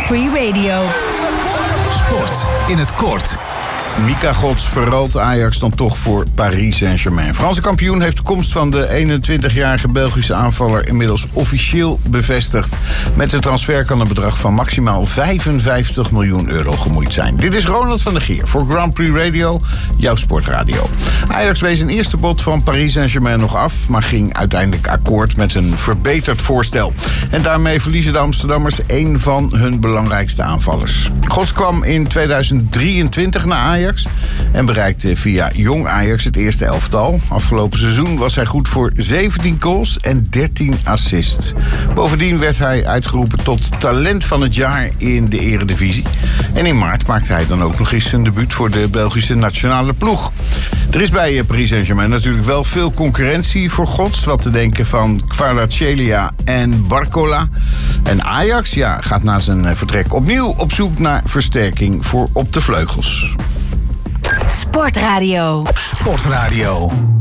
Grand Prix Radio. Sport in het kort. Mika Gods verruilt Ajax dan toch voor Paris Saint-Germain. Franse kampioen heeft de komst van de 21-jarige Belgische aanvaller inmiddels officieel bevestigd. Met de transfer kan een bedrag van maximaal 55 miljoen euro gemoeid zijn. Dit is Ronald van der Geer voor Grand Prix Radio, jouw sportradio. Ajax wees een eerste bod van Paris Saint-Germain nog af, maar ging uiteindelijk akkoord met een verbeterd voorstel. En daarmee verliezen de Amsterdammers één van hun belangrijkste aanvallers. Gods kwam in 2023 naar Ajax en bereikte via Jong Ajax het eerste elftal. Afgelopen seizoen was hij goed voor 17 goals en 13 assists. Bovendien werd hij uitgeroepen tot talent van het jaar in de Eredivisie. En in maart maakte hij dan ook nog eens zijn debuut voor de Belgische nationale ploeg. Er is bij Paris Saint-Germain natuurlijk wel veel concurrentie voor Gods. Wat te denken van Kvaratskhelia en Barcola. En Ajax gaat na zijn vertrek opnieuw op zoek naar versterking voor op de vleugels. Sportradio. Sportradio.